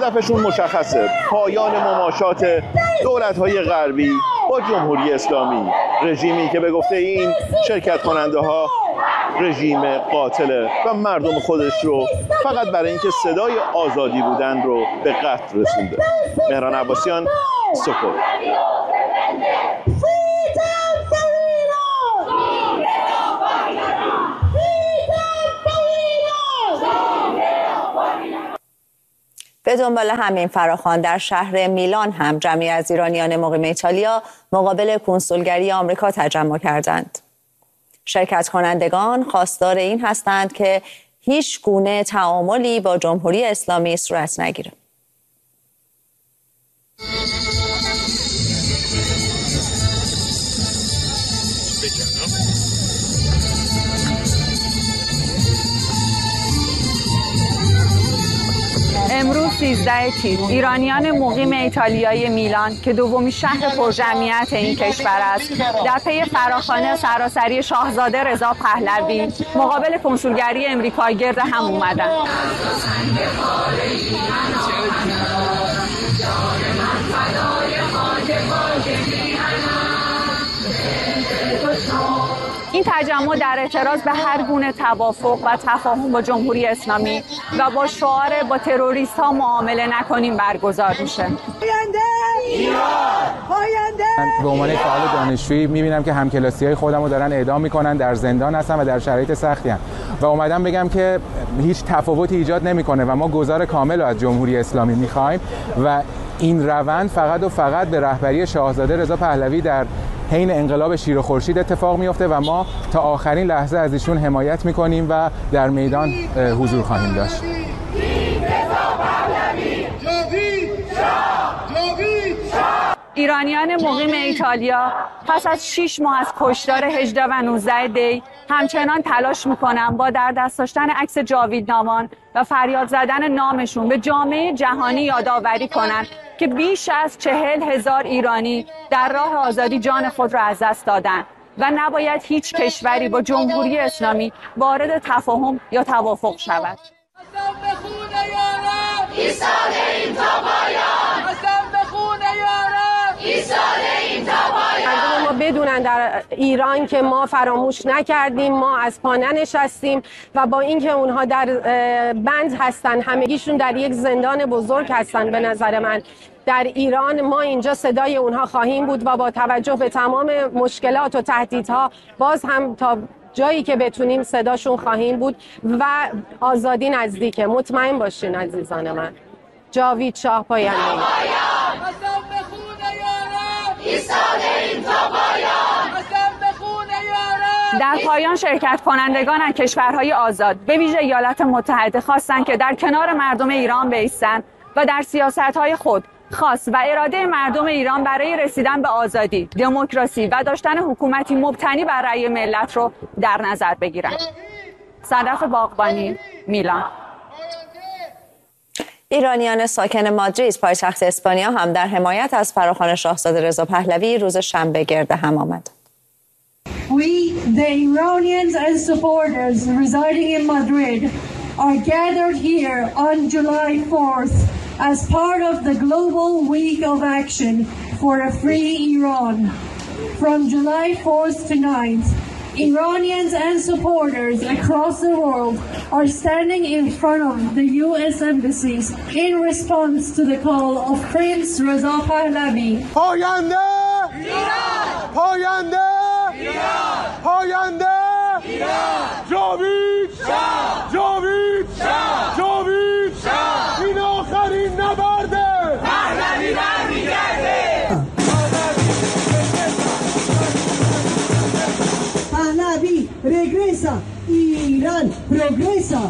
هدفشون مشخصه: پایان مماشات دولت‌های غربی با جمهوری اسلامی، رژیمی که به گفته این شرکت کننده ها رژیم قاتله و مردم خودش رو فقط برای اینکه صدای آزادی بودن رو به قتل رسونده. مهران عباسیان، سکوت. به دنبال همین فراخوان در شهر میلان هم جمعی از ایرانیان مقیم ایتالیا مقابل کنسولگری آمریکا تجمع کردند. شرکت کنندگان خواستار این هستند که هیچ گونه تعاملی با جمهوری اسلامی صورت نگیرد. امروز 13 تیر ایرانیان مقیم ایتالیایی میلان که دومین شهر پرجمعیت این کشور است، در پی فراخوان سراسری شاهزاده رضا پهلوی مقابل کنسولگری امریکا گرد هم اومدند. این تجمع در اعتراض به هر گونه توافق و تفاهم با جمهوری اسلامی و با شعار با تروریست ها معامله نکنیم برگزار میشه. به عنوان فعال دانشجویی میبینم که همکلاسی‌های خودم رو دارن اعدام میکنن، در زندان هستن و در شرایط سختی هستن و اومدم بگم که هیچ تفاوتی ایجاد نمیکنه و ما گذار کامل رو از جمهوری اسلامی میخوایم و این روند فقط و فقط به رهبری شاهزاده رضا پهلوی در حین انقلاب شیر و خورشید اتفاق میفته و ما تا آخرین لحظه از ایشون حمایت میکنیم و در میدان حضور خواهیم داشت. ایرانیان مقیم ایتالیا پس از 6 ماه از کشتار 18 و 19 دی همچنان تلاش میکنن با در دست داشتن عکس جاویدنامان و فریاد زدن نامشون به جامعه جهانی یادآوری کنن که بیش از 40,000 ایرانی در راه آزادی جان خود را از دست دادن و نباید هیچ کشوری با جمهوری اسلامی وارد تفاهم یا توافق شود. ما بدونن در ایران که ما فراموش نکردیم، ما از پا ننشستیم و با اینکه اونها در بند هستن، همگیشون در یک زندان بزرگ هستن، به نظر من در ایران ما اینجا صدای اونها خواهیم بود و با توجه به تمام مشکلات و تهدیدها باز هم تا جایی که بتونیم صداشون خواهیم بود و آزادی نزدیکه. مطمئن باشین عزیزان من. جاوید شاه پاینده. در پایان شرکت کنندگان از کشورهای آزاد به ویژه ایالات متحده خواستند که در کنار مردم ایران بایستند و در سیاست‌های خود خاص و اراده مردم ایران برای رسیدن به آزادی، دموکراسی و داشتن حکومتی مبتنی بر رأی ملت رو در نظر بگیرند. صدف باغبانی، میلان. ایرانیان ساکن مادرید پایتخت اسپانیا هم در حمایت از فراخوان شاهزاده رضا پهلوی روز شنبه گرد هم آمد. We, the Iranians and supporters residing in Madrid, are gathered here on July 4th as part of the Global Week of Action for a Free Iran. From July 4th to 9th, Iranians and supporters across the world are standing in front of the U.S. embassies in response to the call of Prince Reza Pahlavi. پاینده ایران! پاینده ایران! پاینده ایران! جاوید شاه! جاوید شاه! جاوید شاه! این آخرین نبرده! پهلوی برمیگرده! Pahlavi regresa, Irán progresa.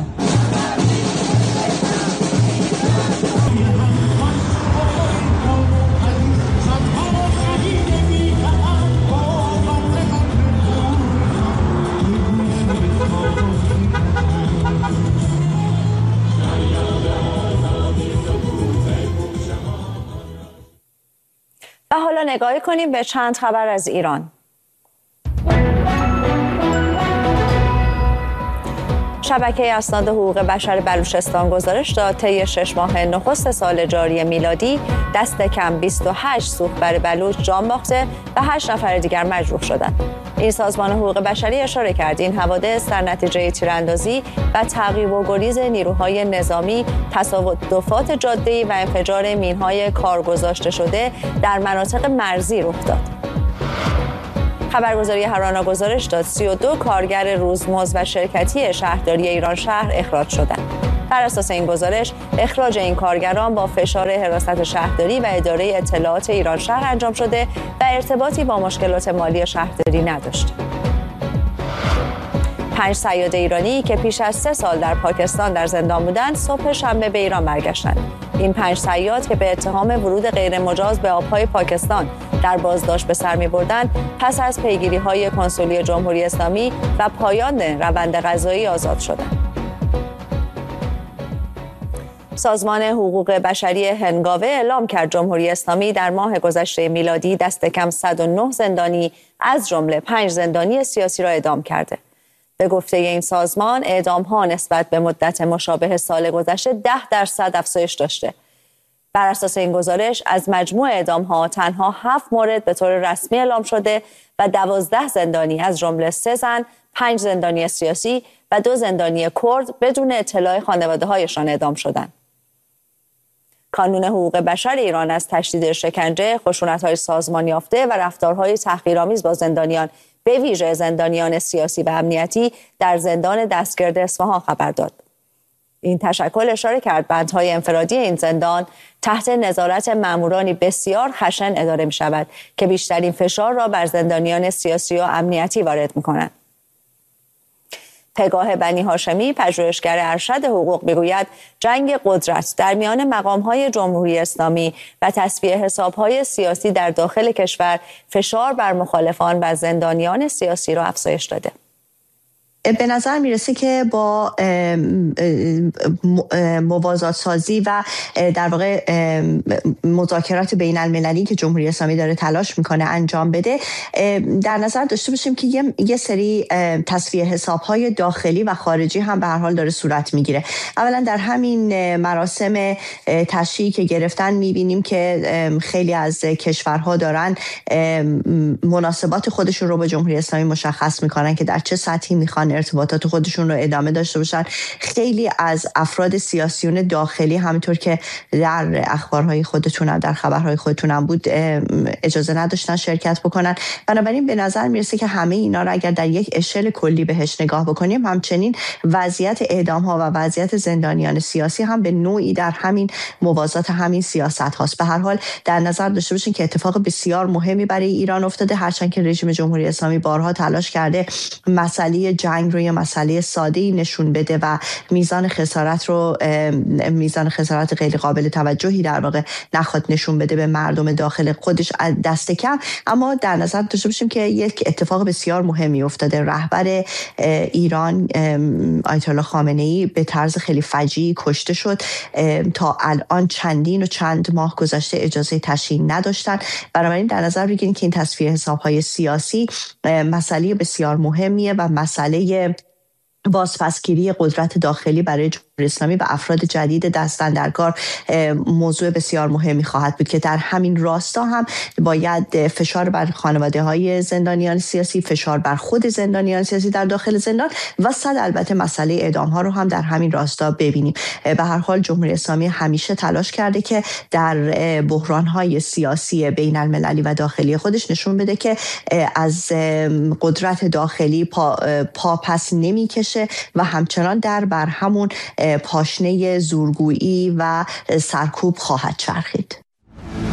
و حالا نگاهی کنیم به چند خبر از ایران. شبکه اسناد حقوق بشر بلوچستان گزارش داد طی 6 ماه نخست سال جاری میلادی دست کم 28 سوخبر بلوچ جان باخته و 8 نفر دیگر مجروح شدند. این سازمان حقوق بشری اشاره کرد این حوادث در نتیجه تیراندازی و تعقیب و گریز نیروهای نظامی، تصادفات جاده‌ای و انفجار مین‌های کارگذاشته شده در مناطق مرزی رخ داد. خبرگزاری هرانا گزارش داد 32 کارگر روزمزد و شرکتی شهرداری ایران شهر اخراج شدند. بر اساس این گزارش اخراج این کارگران با فشار حراست شهرداری و اداره اطلاعات ایران شهر انجام شده و ارتباطی با مشکلات مالی شهرداری نداشت. 5 صیاد ایرانی که پیش از 3 سال در پاکستان در زندان بودند صبح شنبه به ایران برگشتند. این 5 صیاد که به اتهام ورود غیرمجاز به آبهای پاکستان در بازداشت به سر می‌بردند پس از پیگیری‌های کنسولی جمهوری اسلامی و پایان روند قضایی آزاد شدند. سازمان حقوق بشری هنگاوه اعلام کرد جمهوری اسلامی در ماه گذشته میلادی دست کم 109 زندانی از جمله 5 زندانی سیاسی را اعدام کرده. به گفته این سازمان اعدام‌ها نسبت به مدت مشابه سال گذشته 10% افزایش داشته. بر اساس این گزارش از مجموع اعدام‌ها تنها 7 مورد به طور رسمی اعلام شده و 12 زندانی از جمله 3 زن، 5 زندانی سیاسی و 2 زندانی کرد بدون اطلاع خانواده‌هایشان اعدام شدند. کانون حقوق بشر ایران از تشدید شکنجه، خشونت‌های سازمان یافته و رفتارهای تحقیرآمیز با زندانیان به ویژه زندانیان سیاسی و امنیتی در زندان دستگرد اصفهان خبر داد. این تشکل اشاره کرد بندهای انفرادی این زندان تحت نظارت مامورانی بسیار خشن اداره می شود که بیشترین فشار را بر زندانیان سیاسی و امنیتی وارد می کنند. پگاه بنی هاشمی پژوهشگر ارشد حقوق میگوید جنگ قدرت در میان مقام‌های جمهوری اسلامی و تصفیه حساب‌های سیاسی در داخل کشور فشار بر مخالفان و زندانیان سیاسی را افزایش داده. به نظر میرسه که با موازات سازی و در واقع مذاکرات بین المللی که جمهوری اسلامی داره تلاش میکنه انجام بده، در نظر داشته باشیم که یه سری تصفیه حسابهای داخلی و خارجی هم به هر حال داره صورت میگیره. اولا در همین مراسم تشییع که گرفتن میبینیم که خیلی از کشورها دارن مناسبات خودشون رو با جمهوری اسلامی مشخص میکنن که در چه سطحی میخوان ارتباطات خودشون رو ادامه داشته باشن. خیلی از افراد سیاسیون داخلی همینطور که در اخبارهای خودتون هم در خبرهای خودتون هم بود اجازه نداشتن شرکت بکنن. بنابراین به نظر میرسه که همه اینا رو اگر در یک اشل کلی بهش نگاه بکنیم، همچنین وضعیت اعدام ها و وضعیت زندانیان سیاسی هم به نوعی در همین موازات همین سیاست هاست. به هر حال در نظر داشته باشین که اتفاق بسیار مهمی برای ایران افتاده، هرچند که رژیم جمهوری اسلامی بارها تلاش کرده مسئله جنگ رو یه مسئله ساده‌ای نشون بده و میزان خسارت غیر قابل توجهی در واقع نخواد نشون بده به مردم داخل خودش دست کم. اما در نظر داشته باشیم که یک اتفاق بسیار مهمی افتاده. رهبر ایران آیت الله خامنه‌ای به طرز خیلی فجیعی کشته شد. تا الان چند ماه گذشته اجازه تشییع نداشتن. بنابراین در نظر بگیرید که این تصفیه حساب‌های سیاسی مسئله بسیار مهمیه و مسئله بازپسگیری قدرت داخلی برای جمهوری اسلامی و افراد جدید دستاندرکار موضوع بسیار مهمی خواهد بود که در همین راستا هم باید فشار بر خانواده‌های زندانیان سیاسی، فشار بر خود زندانیان سیاسی در داخل زندان و البته مسئله اعدام‌ها رو هم در همین راستا ببینیم. به هر حال جمهوری اسلامی همیشه تلاش کرده که در بحران‌های سیاسی بین المللی و داخلی خودش نشون بده که از قدرت داخلی پا پس نمی‌کشه و همچنان بر همون پاشنه زورگویی و سرکوب خواهد چرخید.